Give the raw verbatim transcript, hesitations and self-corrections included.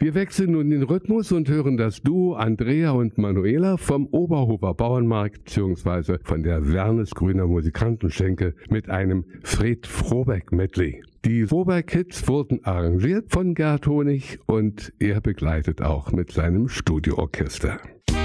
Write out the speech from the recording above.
Wir wechseln nun den Rhythmus und hören das Duo Andrea und Manuela vom Oberhofer Bauernmarkt bzw. von der Wernesgrüner Musikantenschenke mit einem Fred Froberg Medley. Die Froberg-Hits wurden arrangiert von Gerd Honig und er begleitet auch mit seinem Studioorchester.